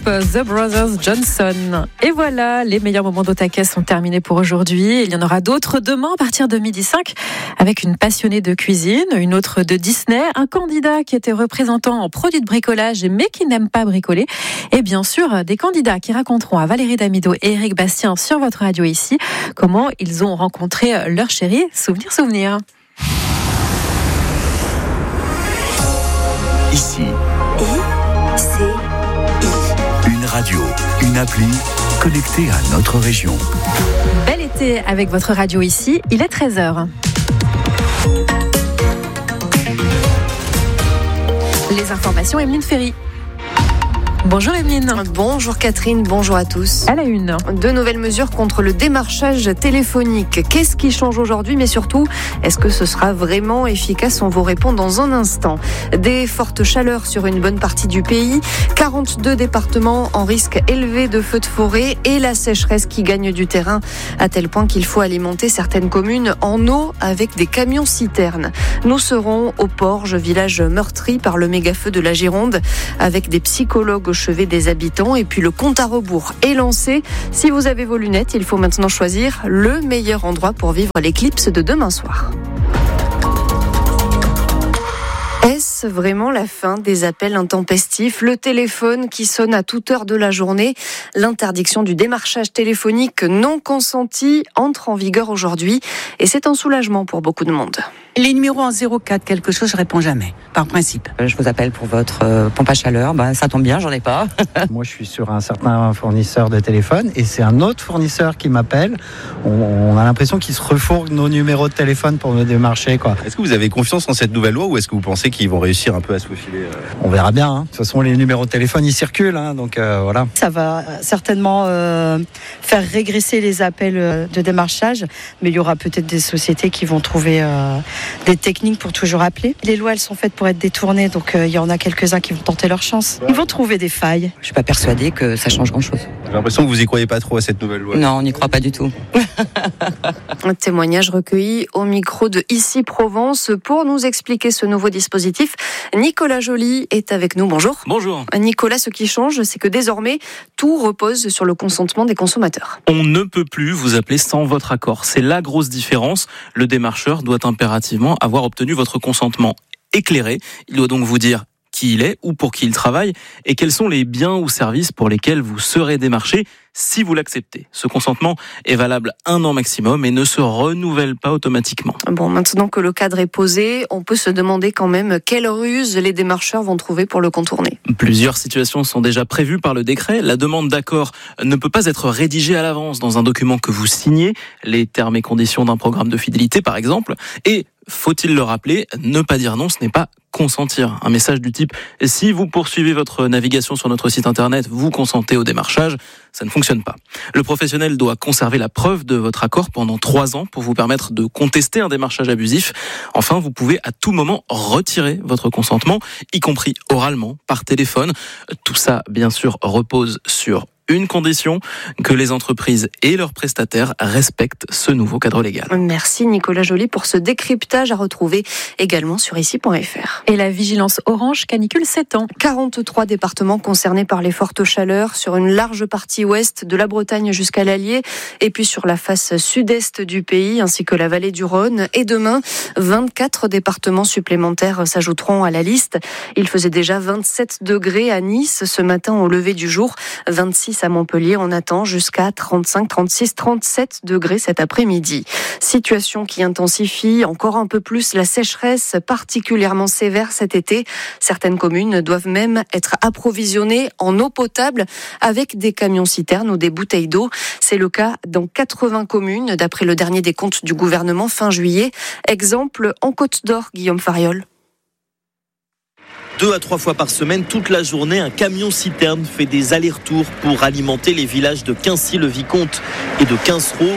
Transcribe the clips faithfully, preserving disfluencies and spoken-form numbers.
The Brothers Johnson. Et voilà, les meilleurs moments d'Otakais sont terminés pour aujourd'hui. Il y en aura d'autres demain à partir de midi cinq avec une passionnée de cuisine, une autre de Disney, un candidat qui était représentant en produits de bricolage mais qui n'aime pas bricoler. Et bien sûr, des candidats qui raconteront à Valérie Damido et Eric Bastien sur votre radio ici comment ils ont rencontré leur chéri. Souvenir, souvenir. Ici. I, C, I. Une radio, une appli connectée à notre région. Bel été avec votre radio ici, il est treize heures. Les informations, Emeline Ferry. Bonjour Emeline. Bonjour Catherine, bonjour à tous. À la une. Deux nouvelles mesures contre le démarchage téléphonique. Qu'est-ce qui change aujourd'hui, mais surtout, est-ce que ce sera vraiment efficace? On vous répond dans un instant. Des fortes chaleurs sur une bonne partie du pays, quarante-deux départements en risque élevé de feux de forêt et la sécheresse qui gagne du terrain à tel point qu'il faut alimenter certaines communes en eau avec des camions citernes. Nous serons au Porge, village meurtri par le méga-feu de la Gironde, avec des psychologues au chevet des habitants, et puis le compte à rebours est lancé. Si vous avez vos lunettes, il faut maintenant choisir le meilleur endroit pour vivre l'éclipse de demain soir. Est-ce vraiment la fin des appels intempestifs? Le téléphone qui sonne à toute heure de la journée. L'interdiction du démarchage téléphonique non consenti entre en vigueur aujourd'hui et c'est un soulagement pour beaucoup de monde. Les numéros en zéro quatre quelque chose, je réponds jamais, par principe. Je vous appelle pour votre euh, pompe à chaleur, ben, ça tombe bien, j'en ai pas. Moi je suis sur un certain fournisseur de téléphone et c'est un autre fournisseur qui m'appelle. On, on a l'impression qu'ils se refourguent nos numéros de téléphone pour me démarcher, quoi. Est-ce que vous avez confiance en cette nouvelle loi ou est-ce que vous pensez qu'ils vont réussir un peu à se faufiler euh... On verra bien, hein. De toute façon les numéros de téléphone ils circulent, hein, donc euh, voilà. Ça va certainement euh, faire régresser les appels de démarchage, mais il y aura peut-être des sociétés qui vont trouver euh, des techniques pour toujours appeler. Les lois, elles sont faites pour être détournées, donc euh, il y en a quelques-uns qui vont tenter leur chance. Ils vont trouver des failles. Je suis pas persuadée que ça change grand-chose. J'ai l'impression que vous y croyez pas trop à cette nouvelle loi. Non, on n'y croit pas du tout. Un témoignage recueilli au micro de Ici Provence pour nous expliquer ce nouveau dispositif. Nicolas Joly est avec nous. Bonjour. Bonjour. Nicolas, ce qui change, c'est que désormais, tout repose sur le consentement des consommateurs. On ne peut plus vous appeler sans votre accord. C'est la grosse différence. Le démarcheur doit impérativement avoir obtenu votre consentement éclairé. Il doit donc vous dire qui il est ou pour qui il travaille et quels sont les biens ou services pour lesquels vous serez démarché si vous l'acceptez. Ce consentement est valable un an maximum et ne se renouvelle pas automatiquement. Bon, maintenant que le cadre est posé, on peut se demander quand même quelles ruses les démarcheurs vont trouver pour le contourner. Plusieurs situations sont déjà prévues par le décret. La demande d'accord ne peut pas être rédigée à l'avance dans un document que vous signez, les termes et conditions d'un programme de fidélité par exemple, et faut-il le rappeler, ne pas dire non, ce n'est pas consentir. Un message du type « Si vous poursuivez votre navigation sur notre site internet, vous consentez au démarchage », ça ne fonctionne pas. Le professionnel doit conserver la preuve de votre accord pendant trois ans pour vous permettre de contester un démarchage abusif. Enfin, vous pouvez à tout moment retirer votre consentement, y compris oralement, par téléphone. Tout ça, bien sûr, repose sur une condition, que les entreprises et leurs prestataires respectent ce nouveau cadre légal. Merci Nicolas Joly pour ce décryptage à retrouver également sur ici point f r. Et la vigilance orange canicule s'étend. quarante-trois départements concernés par les fortes chaleurs sur une large partie ouest de la Bretagne jusqu'à l'Allier et puis sur la face sud-est du pays ainsi que la vallée du Rhône. Et demain, vingt-quatre départements supplémentaires s'ajouteront à la liste. Il faisait déjà vingt-sept degrés à Nice ce matin au lever du jour, vingt-six à Montpellier. On attend jusqu'à trente-cinq, trente-six, trente-sept degrés cet après-midi. Situation qui intensifie encore un peu plus la sécheresse particulièrement sévère cet été. Certaines communes doivent même être approvisionnées en eau potable avec des camions-citernes ou des bouteilles d'eau. C'est le cas dans quatre-vingts communes d'après le dernier décompte du gouvernement fin juillet. Exemple en Côte d'Or, Guillaume Fariol. Deux à trois fois par semaine, toute la journée, un camion-citerne fait des allers-retours pour alimenter les villages de Quincy-le-Vicomte et de Quincereau.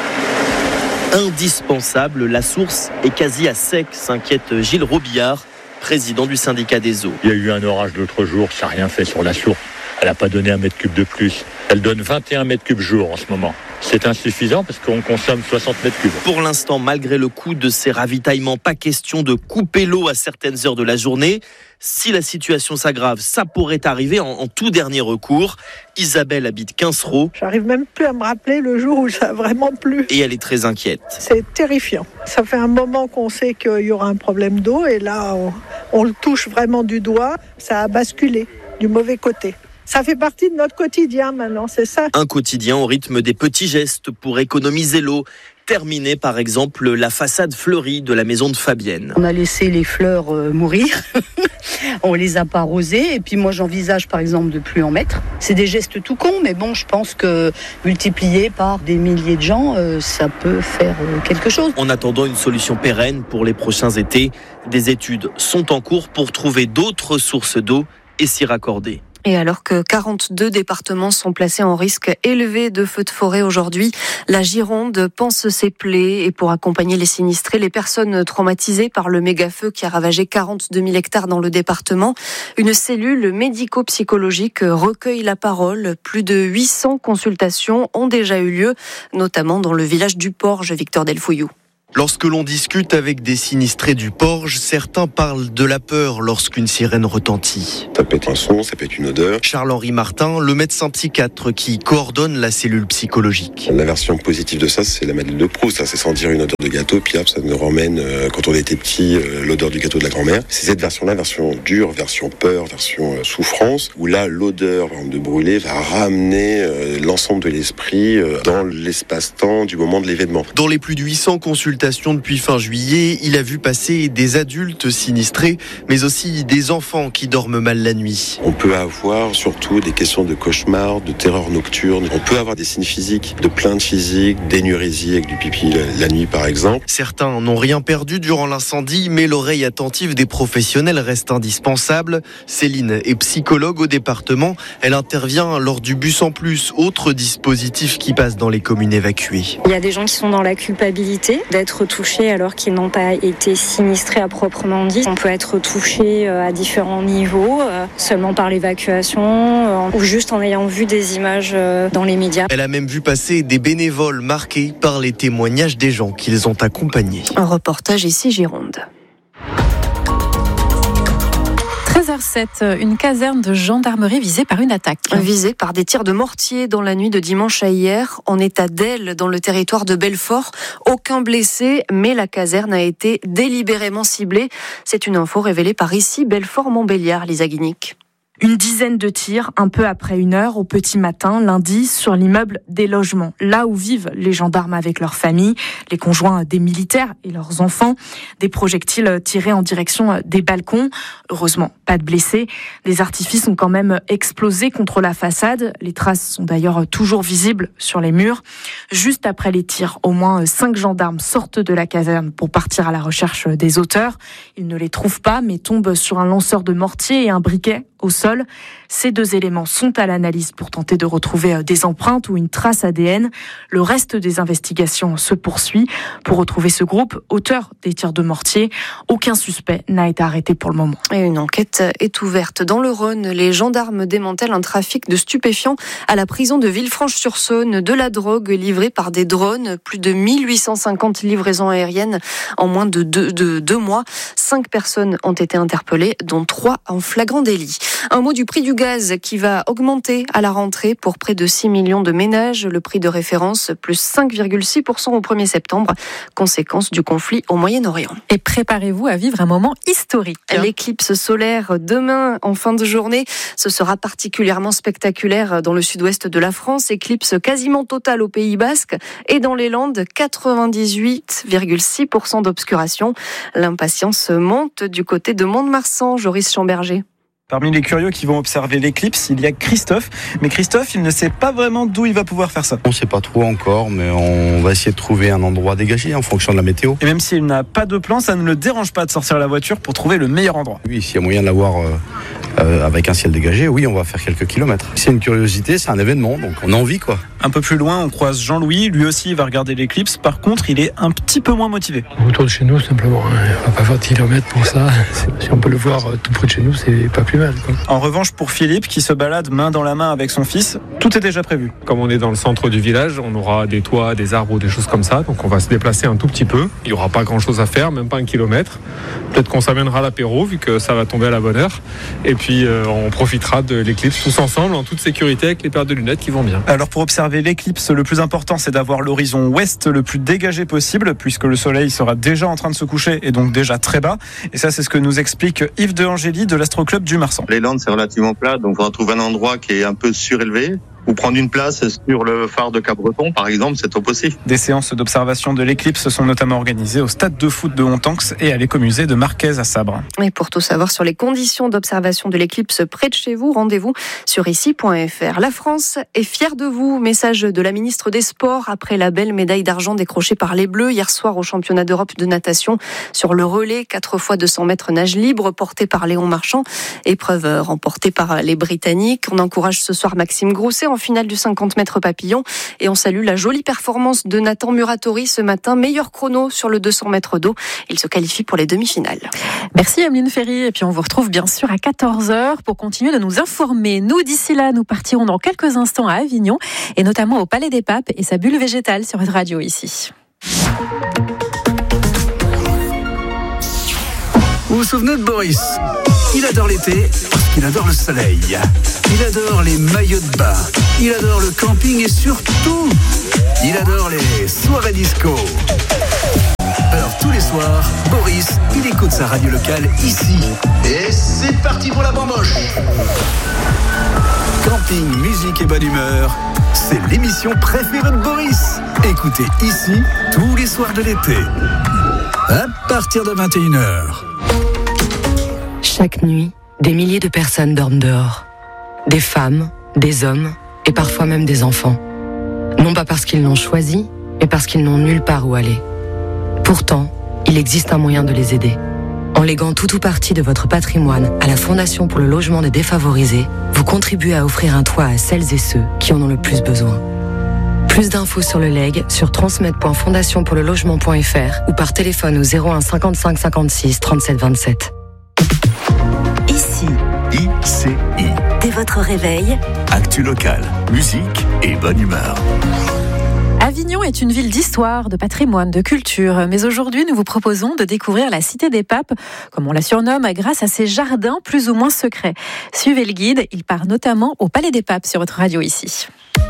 Indispensable, la source est quasi à sec, s'inquiète Gilles Robillard, président du syndicat des eaux. Il y a eu un orage l'autre jour, ça n'a rien fait sur la source. Elle n'a pas donné un mètre cube de plus. Elle donne vingt et un mètres cubes jour en ce moment. C'est insuffisant parce qu'on consomme soixante mètres cubes. Pour l'instant, malgré le coût de ces ravitaillements, pas question de couper l'eau à certaines heures de la journée. Si la situation s'aggrave, ça pourrait arriver en, en tout dernier recours. Isabelle habite Quincereau. J'arrive même plus à me rappeler le jour où ça a vraiment plu. Et elle est très inquiète. C'est terrifiant. Ça fait un moment qu'on sait qu'il y aura un problème d'eau et là, on, on le touche vraiment du doigt. Ça a basculé du mauvais côté. Ça fait partie de notre quotidien maintenant, c'est ça. Un quotidien au rythme des petits gestes pour économiser l'eau. Terminer par exemple la façade fleurie de la maison de Fabienne. On a laissé les fleurs euh, mourir, on les a pas arrosées et puis moi j'envisage par exemple de plus en mettre. C'est des gestes tout cons mais bon je pense que multiplié par des milliers de gens, euh, ça peut faire euh, quelque chose. En attendant une solution pérenne pour les prochains étés, des études sont en cours pour trouver d'autres sources d'eau et s'y raccorder. Et alors que quarante-deux départements sont placés en risque élevé de feux de forêt aujourd'hui, la Gironde pense ses plaies et pour accompagner les sinistrés, les personnes traumatisées par le méga-feu qui a ravagé quarante-deux mille hectares dans le département, une cellule médico-psychologique recueille la parole. Plus de huit cents consultations ont déjà eu lieu, notamment dans le village du Porge, Victor Delfouillou. Lorsque l'on discute avec des sinistrés du Porge, certains parlent de la peur lorsqu'une sirène retentit. Ça peut être un son, ça peut être une odeur. Charles-Henri Martin, le médecin psychiatre qui coordonne la cellule psychologique. La version positive de ça, c'est la Madeleine de Proust. C'est sentir une odeur de gâteau, puis hop, ça nous ramène, euh, quand on était petit, euh, l'odeur du gâteau de la grand-mère. C'est cette version-là, version dure, version peur, version euh, souffrance, où là, l'odeur par exemple, de brûler va ramener euh, l'ensemble de l'esprit euh, dans l'espace-temps du moment de l'événement. Dans les plus de huit cents consultations depuis fin juillet, il a vu passer des adultes sinistrés, mais aussi des enfants qui dorment mal la nuit. On peut avoir surtout des questions de cauchemars, de terreur nocturne. On peut avoir des signes physiques, de plaintes physiques, d'énurésie avec du pipi la nuit par exemple. Certains n'ont rien perdu durant l'incendie, mais l'oreille attentive des professionnels reste indispensable. Céline est psychologue au département. Elle intervient lors du Bus en Plus, autre dispositif qui passe dans les communes évacuées. Il y a des gens qui sont dans la culpabilité d'être touchés alors qu'ils n'ont pas été sinistrés à proprement dit. On peut être touché à différents niveaux, seulement par l'évacuation ou juste en ayant vu des images dans les médias. Elle a même vu passer des bénévoles marqués par les témoignages des gens qu'ils ont accompagnés. Un reportage ici Gironde. treize heures sept, une caserne de gendarmerie visée par une attaque. Visée par des tirs de mortier dans la nuit de dimanche à hier, en état d'Aile, dans le territoire de Belfort. Aucun blessé, mais la caserne a été délibérément ciblée. C'est une info révélée par ici, Belfort-Montbéliard, Lisa Guinic. Une dizaine de tirs, un peu après une heure, au petit matin, lundi, sur l'immeuble des logements, là où vivent les gendarmes avec leurs familles, les conjoints des militaires et leurs enfants. Des projectiles tirés en direction des balcons. Heureusement, pas de blessés. Les artifices ont quand même explosé contre la façade. Les traces sont d'ailleurs toujours visibles sur les murs. Juste après les tirs, au moins cinq gendarmes sortent de la caserne pour partir à la recherche des auteurs. Ils ne les trouvent pas, mais tombent sur un lanceur de mortier et un briquet au sol. Ces deux éléments sont à l'analyse pour tenter de retrouver des empreintes ou une trace A D N. Le reste des investigations se poursuit pour retrouver ce groupe, auteur des tirs de mortier. Aucun suspect n'a été arrêté pour le moment. Et une enquête est ouverte. Dans le Rhône, les gendarmes démantèlent un trafic de stupéfiants à la prison de Villefranche-sur-Saône. De la drogue livrée par des drones. Plus de mille huit cent cinquante livraisons aériennes en moins de deux, de deux mois. Cinq personnes ont été interpellées, dont trois en flagrant délit. Un mot du prix du gaz qui va augmenter à la rentrée pour près de six millions de ménages. Le prix de référence, plus cinq virgule six pour cent au premier septembre, conséquence du conflit au Moyen-Orient. Et préparez-vous à vivre un moment historique. L'éclipse solaire demain en fin de journée, ce sera particulièrement spectaculaire dans le sud-ouest de la France. Éclipse quasiment totale au Pays Basque et dans les Landes, quatre-vingt-dix-huit virgule six pour cent d'obscuration. L'impatience monte du côté de Mont-de-Marsan, Joris Chamberger. Parmi les curieux qui vont observer l'éclipse, il y a Christophe. Mais Christophe, il ne sait pas vraiment d'où il va pouvoir faire ça. On ne sait pas trop encore, mais on va essayer de trouver un endroit dégagé en fonction de la météo. Et même s'il n'a pas de plan, ça ne le dérange pas de sortir la voiture pour trouver le meilleur endroit. Oui, s'il y a moyen de l'avoir euh, euh, avec un ciel dégagé, oui, on va faire quelques kilomètres. C'est une curiosité, c'est un événement, donc on a envie, quoi. Un peu plus loin, on croise Jean-Louis. Lui aussi, il va regarder l'éclipse. Par contre, il est un petit peu moins motivé. Autour de chez nous, simplement. On va pas faire de kilomètres pour ça. Si on peut le voir tout près de chez nous, c'est pas plus mal, quoi. En revanche, pour Philippe, qui se balade main dans la main avec son fils, tout est déjà prévu. Comme on est dans le centre du village, on aura des toits, des arbres ou des choses comme ça. Donc on va se déplacer un tout petit peu. Il n'y aura pas grand-chose à faire, même pas un kilomètre. Peut-être qu'on s'amènera à l'apéro, vu que ça va tomber à la bonne heure. Et puis euh, on profitera de l'éclipse tous ensemble, en toute sécurité, avec les paires de lunettes qui vont bien. Alors pour observer l'éclipse, le plus important, c'est d'avoir l'horizon ouest le plus dégagé possible, puisque le soleil sera déjà en train de se coucher et donc déjà très bas. Et ça, c'est ce que nous explique Yves de Angély de l'Astroclub du Marsan. Les Landes, c'est relativement plat, donc on trouve un endroit qui est un peu surélevé. Ou prendre une place sur le phare de Cap-Breton, par exemple, c'est top aussi. Des séances d'observation de l'éclipse sont notamment organisées au stade de foot de Hontanx et à l'écomusée de Marquez à Sabre. Et pour tout savoir sur les conditions d'observation de l'éclipse près de chez vous, rendez-vous sur ici point f r. La France est fière de vous. Message de la ministre des Sports après la belle médaille d'argent décrochée par les Bleus hier soir au championnat d'Europe de natation sur le relais quatre fois deux cents mètres nage libre porté par Léon Marchand. Épreuve remportée par les Britanniques. On encourage ce soir Maxime Grousset en finale du cinquante mètres papillon et on salue la jolie performance de Nathan Muratori ce matin, meilleur chrono sur le deux cents mètres d'eau. Il se qualifie pour les demi-finales. Merci Emeline Ferry et puis on vous retrouve bien sûr à quatorze heures pour continuer de nous informer. Nous d'ici là, nous partirons dans quelques instants à Avignon et notamment au Palais des Papes et sa bulle végétale sur une radio ici. Vous vous souvenez de Boris ? Il adore l'été parce qu'il adore le soleil. Il adore les maillots de bain. Il adore le camping et surtout, il adore les soirées disco. Alors tous les soirs, Boris, il écoute sa radio locale ici. Et c'est parti pour la bamboche. Camping, musique et bonne humeur, c'est l'émission préférée de Boris. Écoutez ici tous les soirs de l'été. À partir de vingt et une heures. Chaque nuit, des milliers de personnes dorment dehors. Des femmes, des hommes et parfois même des enfants. Non pas parce qu'ils l'ont choisi, mais parce qu'ils n'ont nulle part où aller. Pourtant, il existe un moyen de les aider. En léguant tout ou partie de votre patrimoine à la Fondation pour le logement des défavorisés, vous contribuez à offrir un toit à celles et ceux qui en ont le plus besoin. Plus d'infos sur le legs sur transmettre point fondation pour le logement point f r ou par téléphone au zéro un cinquante-cinq cinquante-six trente-sept vingt-sept. Ici, I C I. Dès votre réveil, Actu locale, musique et bonne humeur. Avignon est une ville d'histoire, de patrimoine, de culture. Mais aujourd'hui, nous vous proposons de découvrir la Cité des Papes, comme on la surnomme, grâce à ses jardins plus ou moins secrets. Suivez le guide, il part notamment au Palais des Papes sur votre radio ici.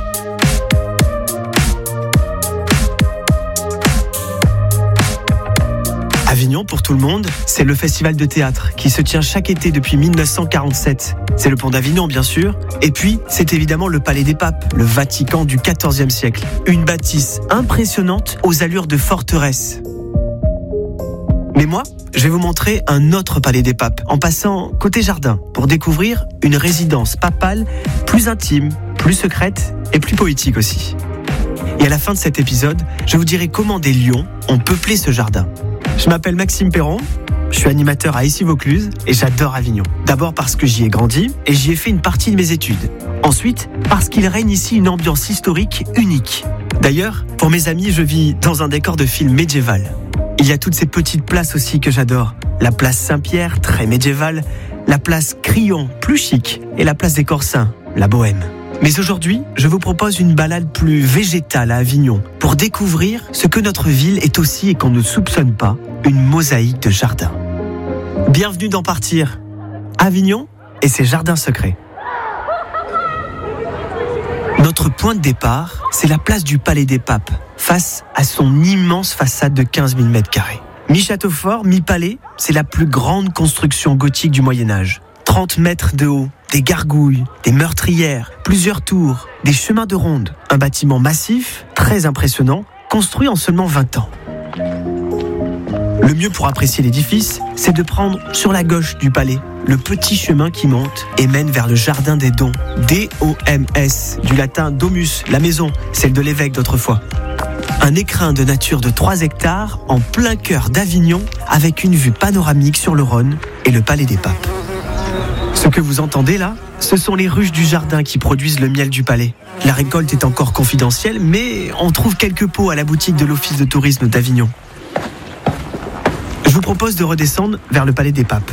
Avignon, pour tout le monde, c'est le festival de théâtre qui se tient chaque été depuis dix-neuf cent quarante-sept. C'est le pont d'Avignon, bien sûr. Et puis, c'est évidemment le Palais des Papes, le Vatican du quatorzième siècle. Une bâtisse impressionnante aux allures de forteresse. Mais moi, je vais vous montrer un autre Palais des Papes, en passant côté jardin, pour découvrir une résidence papale plus intime, plus secrète et plus poétique aussi. Et à la fin de cet épisode, je vous dirai comment des lions ont peuplé ce jardin. Je m'appelle Maxime Perron, je suis animateur à Issy-Vaucluse et j'adore Avignon. D'abord parce que j'y ai grandi et j'y ai fait une partie de mes études. Ensuite, parce qu'il règne ici une ambiance historique unique. D'ailleurs, pour mes amis, je vis dans un décor de film médiéval. Il y a toutes ces petites places aussi que j'adore. La place Saint-Pierre, très médiévale, la place Crillon, plus chic, et la place des Corsins, la bohème. Mais aujourd'hui, je vous propose une balade plus végétale à Avignon pour découvrir ce que notre ville est aussi et qu'on ne soupçonne pas, une mosaïque de jardins. Bienvenue dans Partir, Avignon et ses jardins secrets. Notre point de départ, c'est la place du Palais des Papes, face à son immense façade de quinze mille mètres carrés. Mi-château fort, mi-palais, c'est la plus grande construction gothique du Moyen-Âge. trente mètres de haut, des gargouilles, des meurtrières, plusieurs tours, des chemins de ronde. Un bâtiment massif, très impressionnant, construit en seulement vingt ans. Le mieux pour apprécier l'édifice, c'est de prendre sur la gauche du palais le petit chemin qui monte et mène vers le jardin des dons. D O M S, du latin domus, la maison, celle de l'évêque d'autrefois. Un écrin de nature de trois hectares en plein cœur d'Avignon avec une vue panoramique sur le Rhône et le Palais des Papes. Ce que vous entendez là, ce sont les ruches du jardin qui produisent le miel du palais. La récolte est encore confidentielle, mais on trouve quelques pots à la boutique de l'Office de tourisme d'Avignon. Je vous propose de redescendre vers le Palais des Papes.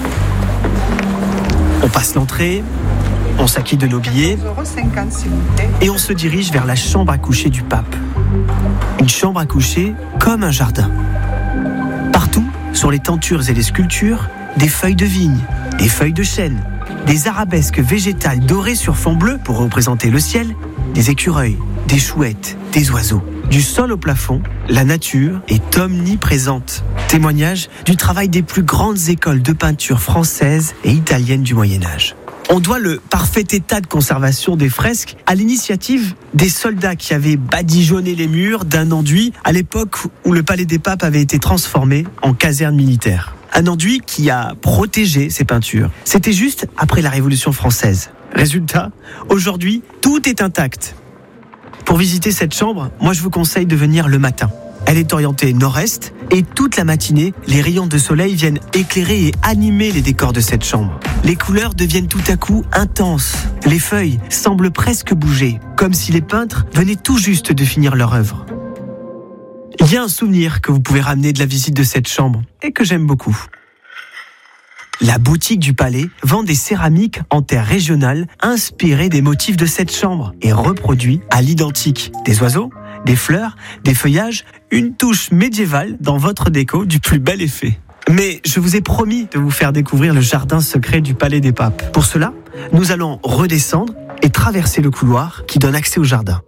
On passe l'entrée, on s'acquitte de nos billets et on se dirige vers la chambre à coucher du pape. Une chambre à coucher comme un jardin. Partout, sur les tentures et les sculptures, des feuilles de vigne, des feuilles de chêne, des arabesques végétales dorées sur fond bleu pour représenter le ciel, des écureuils, des chouettes, des oiseaux. Du sol au plafond, la nature est omniprésente. Témoignage du travail des plus grandes écoles de peinture françaises et italiennes du Moyen-Âge. On doit le parfait état de conservation des fresques à l'initiative des soldats qui avaient badigeonné les murs d'un enduit à l'époque où le Palais des Papes avait été transformé en caserne militaire. Un enduit qui a protégé ces peintures. C'était juste après la Révolution française. Résultat, aujourd'hui, tout est intact. Pour visiter cette chambre, moi je vous conseille de venir le matin. Elle est orientée nord-est et toute la matinée, les rayons de soleil viennent éclairer et animer les décors de cette chambre. Les couleurs deviennent tout à coup intenses. Les feuilles semblent presque bouger, comme si les peintres venaient tout juste de finir leur œuvre. Il y a un souvenir que vous pouvez ramener de la visite de cette chambre et que j'aime beaucoup. La boutique du palais vend des céramiques en terre régionale inspirées des motifs de cette chambre et reproduits à l'identique. Des oiseaux, des fleurs, des feuillages, une touche médiévale dans votre déco du plus bel effet. Mais je vous ai promis de vous faire découvrir le jardin secret du Palais des Papes. Pour cela, nous allons redescendre et traverser le couloir qui donne accès au jardin.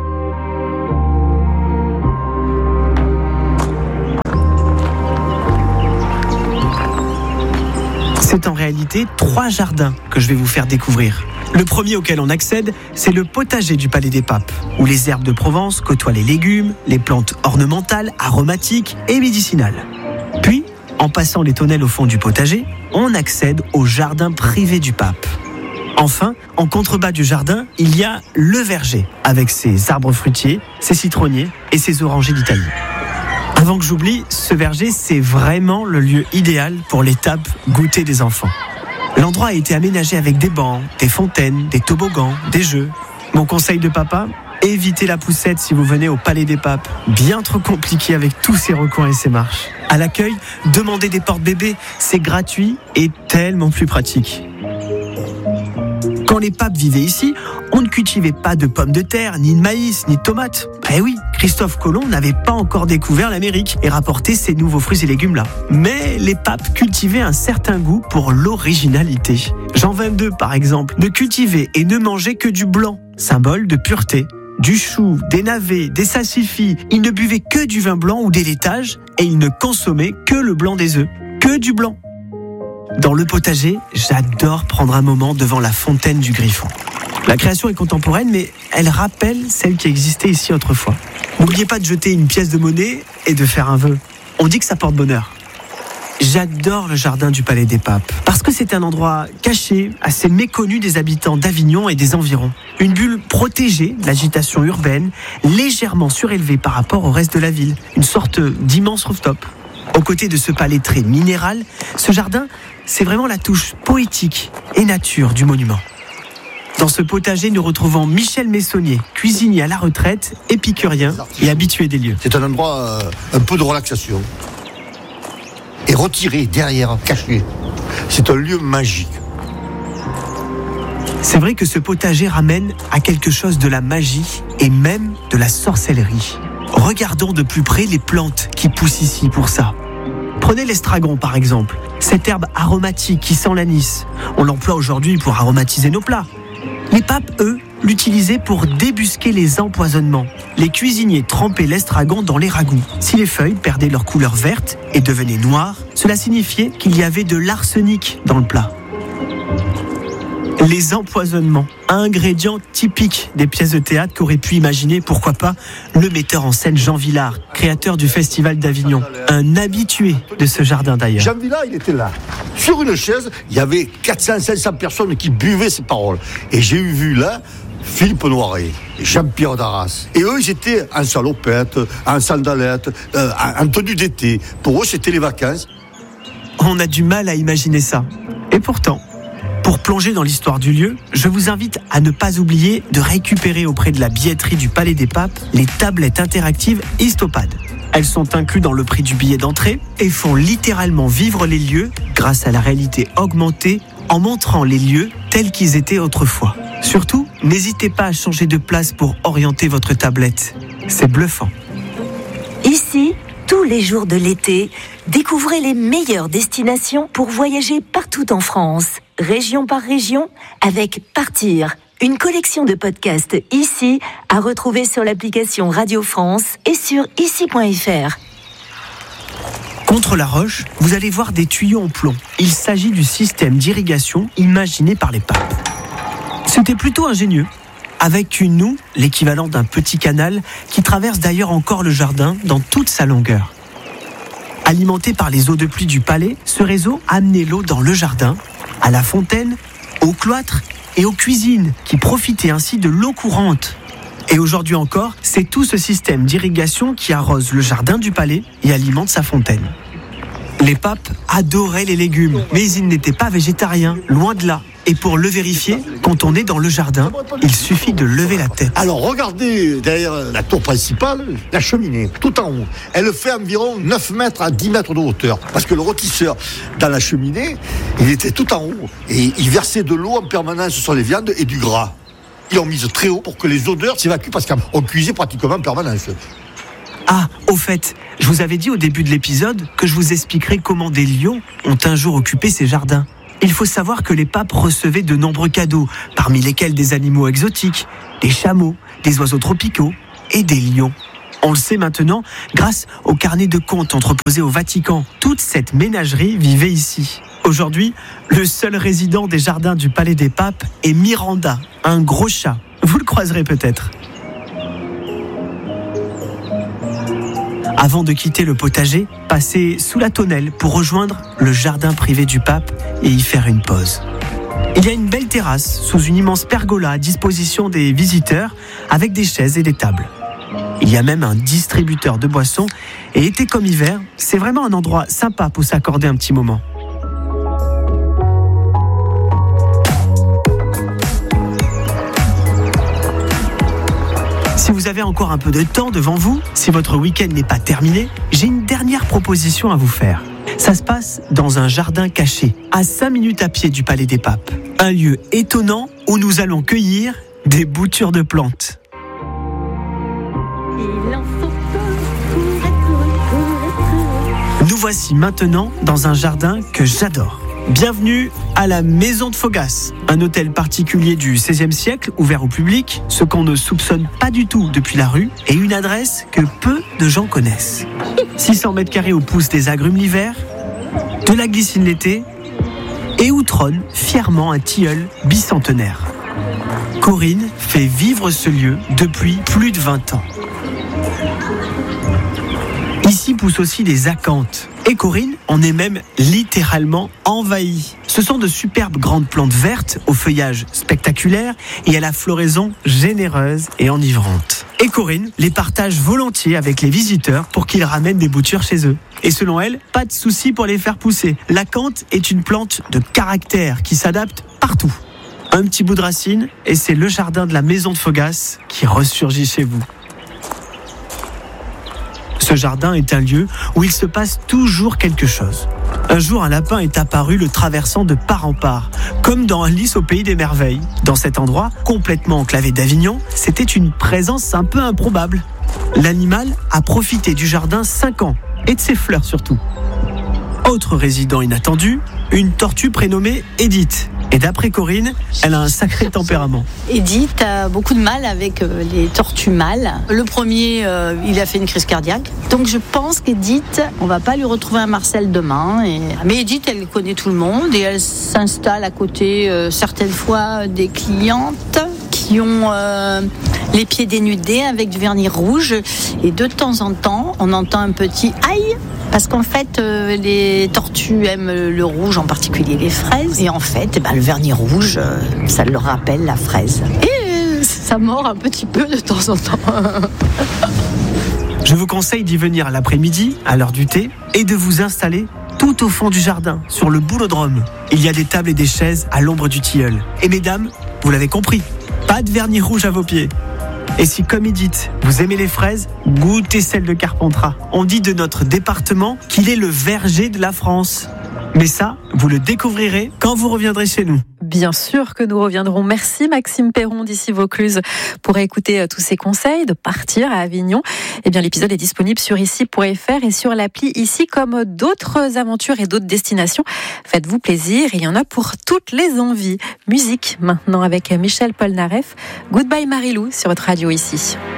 C'est en réalité trois jardins que je vais vous faire découvrir. Le premier auquel on accède, c'est le potager du Palais des Papes, où les herbes de Provence côtoient les légumes, les plantes ornementales, aromatiques et médicinales. Puis, en passant les tonnelles au fond du potager, on accède au jardin privé du pape. Enfin, en contrebas du jardin, il y a le verger, avec ses arbres fruitiers, ses citronniers et ses orangers d'Italie. Avant que j'oublie, ce verger, c'est vraiment le lieu idéal pour l'étape goûter des enfants. L'endroit a été aménagé avec des bancs, des fontaines, des toboggans, des jeux. Mon conseil de papa, évitez la poussette si vous venez au Palais des Papes. Bien trop compliqué avec tous ses recoins et ses marches. À l'accueil, demandez des porte-bébés, c'est gratuit et tellement plus pratique. Quand les papes vivaient ici, on ne cultivait pas de pommes de terre, ni de maïs, ni de tomates. Eh oui, Christophe Colomb n'avait pas encore découvert l'Amérique et rapporté ces nouveaux fruits et légumes là. Mais les papes cultivaient un certain goût pour l'originalité. Jean vingt-deux, par exemple, ne cultivait et ne mangeait que du blanc, symbole de pureté. Du chou, des navets, des salsifis, il ne buvait que du vin blanc ou des laitages et il ne consommait que le blanc des œufs, que du blanc. Dans le potager, j'adore prendre un moment devant la fontaine du Griffon. La création est contemporaine, mais elle rappelle celle qui existait ici autrefois. N'oubliez pas de jeter une pièce de monnaie et de faire un vœu. On dit que ça porte bonheur. J'adore le jardin du Palais des Papes, parce que c'est un endroit caché, assez méconnu des habitants d'Avignon et des environs. Une bulle protégée de l'agitation urbaine, légèrement surélevée par rapport au reste de la ville. Une sorte d'immense rooftop. Aux côtés de ce palais très minéral, ce jardin, c'est vraiment la touche poétique et nature du monument. Dans ce potager, nous retrouvons Michel Messonnier, cuisinier à la retraite, épicurien et habitué des lieux. C'est un endroit euh, un peu de relaxation. Et retiré, derrière, caché. C'est un lieu magique. C'est vrai que ce potager ramène à quelque chose de la magie et même de la sorcellerie. Regardons de plus près les plantes qui poussent ici pour ça. Prenez l'estragon par exemple, cette herbe aromatique qui sent l'anis. On l'emploie aujourd'hui pour aromatiser nos plats. Les papes, eux, l'utilisaient pour débusquer les empoisonnements. Les cuisiniers trempaient l'estragon dans les ragoûts. Si les feuilles perdaient leur couleur verte et devenaient noires, cela signifiait qu'il y avait de l'arsenic dans le plat. Les empoisonnements, ingrédients typiques des pièces de théâtre qu'aurait pu imaginer, pourquoi pas, le metteur en scène Jean Villard, créateur du Festival d'Avignon. Un habitué de ce jardin d'ailleurs. Jean Villard, il était là. Sur une chaise, il y avait quatre cents à cinq cents personnes qui buvaient ses paroles. Et j'ai eu vu là Philippe Noiret, Jean-Pierre Darras. Et eux, ils étaient en salopette, en sandalettes, euh, en tenue d'été. Pour eux, c'était les vacances. On a du mal à imaginer ça. Et pourtant, Pour plonger dans l'histoire du lieu, je vous invite à ne pas oublier de récupérer auprès de la billetterie du Palais des Papes les tablettes interactives Histopad. Elles sont incluses dans le prix du billet d'entrée et font littéralement vivre les lieux grâce à la réalité augmentée en montrant les lieux tels qu'ils étaient autrefois. Surtout, n'hésitez pas à changer de place pour orienter votre tablette. C'est bluffant. Ici, tous les jours de l'été, découvrez les meilleures destinations pour voyager partout en France, région par région, avec Partir, une collection de podcasts ici à retrouver sur l'application Radio France et sur ici point f r. Contre la roche, vous allez voir des tuyaux en plomb. Il s'agit du système d'irrigation imaginé par les papes. C'était plutôt ingénieux, avec une houe, l'équivalent d'un petit canal, qui traverse d'ailleurs encore le jardin dans toute sa longueur. Alimenté par les eaux de pluie du palais, ce réseau amenait l'eau dans le jardin, à la fontaine, au cloître et aux cuisines, qui profitaient ainsi de l'eau courante. Et aujourd'hui encore, c'est tout ce système d'irrigation qui arrose le jardin du palais et alimente sa fontaine. Les papes adoraient les légumes, mais ils n'étaient pas végétariens, loin de là. Et pour le vérifier, quand on est dans le jardin, il suffit de lever la tête. Alors regardez derrière la tour principale, la cheminée, tout en haut. Elle fait environ neuf mètres à dix mètres de hauteur. Parce que le rôtisseur, dans la cheminée, il était tout en haut. Et il versait de l'eau en permanence sur les viandes et du gras. Ils l'ont mise très haut pour que les odeurs s'évacuent parce qu'on cuisait pratiquement en permanence. Ah, au fait, je vous avais dit au début de l'épisode que je vous expliquerai comment des lions ont un jour occupé ces jardins. Il faut savoir que les papes recevaient de nombreux cadeaux, parmi lesquels des animaux exotiques, des chameaux, des oiseaux tropicaux et des lions. On le sait maintenant grâce au carnet de comptes entreposé au Vatican. Toute cette ménagerie vivait ici. Aujourd'hui, le seul résident des jardins du Palais des Papes est Miranda, un gros chat. Vous le croiserez peut-être. Avant de quitter le potager, passez sous la tonnelle pour rejoindre le jardin privé du pape et y faire une pause. Il y a une belle terrasse sous une immense pergola à disposition des visiteurs avec des chaises et des tables. Il y a même un distributeur de boissons et été comme hiver, c'est vraiment un endroit sympa pour s'accorder un petit moment. Si vous avez encore un peu de temps devant vous, si votre week-end n'est pas terminé, j'ai une dernière proposition à vous faire. Ça se passe dans un jardin caché, à cinq minutes à pied du Palais des Papes. Un lieu étonnant où nous allons cueillir des boutures de plantes. Nous voici maintenant dans un jardin que j'adore. Bienvenue à la Maison de Fogas, un hôtel particulier du seizième siècle, ouvert au public, ce qu'on ne soupçonne pas du tout depuis la rue, et une adresse que peu de gens connaissent. six cents mètres carrés où poussent des agrumes l'hiver, de la glycine l'été, et où trône fièrement un tilleul bicentenaire. Corinne fait vivre ce lieu depuis plus de vingt ans. Ici poussent aussi des acanthes. Et Corinne en est même littéralement envahie. Ce sont de superbes grandes plantes vertes au feuillage spectaculaire et à la floraison généreuse et enivrante. Et Corinne les partage volontiers avec les visiteurs pour qu'ils ramènent des boutures chez eux. Et selon elle, pas de souci pour les faire pousser. L'acanthe est une plante de caractère qui s'adapte partout. Un petit bout de racine et c'est le jardin de la Maison de Fogas qui ressurgit chez vous. Ce jardin est un lieu où il se passe toujours quelque chose. Un jour, un lapin est apparu le traversant de part en part, comme dans Alice au pays des merveilles. Dans cet endroit, complètement enclavé d'Avignon, c'était une présence un peu improbable. L'animal a profité du jardin cinq ans, et de ses fleurs surtout. Autre résident inattendu, une tortue prénommée Edith. Et d'après Corinne, elle a un sacré tempérament. Edith a beaucoup de mal avec les tortues mâles. Le premier, euh, il a fait une crise cardiaque. Donc je pense qu'Edith, on va pas lui retrouver un Marcel demain. Et... Mais Edith, elle connaît tout le monde et elle s'installe à côté euh, certaines fois des clientes qui ont euh, les pieds dénudés avec du vernis rouge. Et de temps en temps, on entend un petit « aïe ». Parce qu'en fait, euh, les tortues aiment le rouge, en particulier les fraises. Et en fait, eh ben, le vernis rouge, euh, ça leur rappelle la fraise. Et euh, ça mord un petit peu de temps en temps. Je vous conseille d'y venir l'après-midi, à l'heure du thé, et de vous installer tout au fond du jardin, sur le boulodrome. Il y a des tables et des chaises à l'ombre du tilleul. Et mesdames, vous l'avez compris, pas de vernis rouge à vos pieds. Et si, comme Edith, vous aimez les fraises, goûtez celles de Carpentras. On dit de notre département qu'il est le verger de la France. Mais ça, vous le découvrirez quand vous reviendrez chez nous. Bien sûr que nous reviendrons. Merci Maxime Perron d'ici Vaucluse pour écouter tous ces conseils de partir à Avignon. Eh bien, l'épisode est disponible sur ici point f r et sur l'appli Ici, comme d'autres aventures et d'autres destinations. Faites-vous plaisir, il y en a pour toutes les envies. Musique maintenant avec Michel Polnareff. Goodbye Marilou sur votre radio Ici.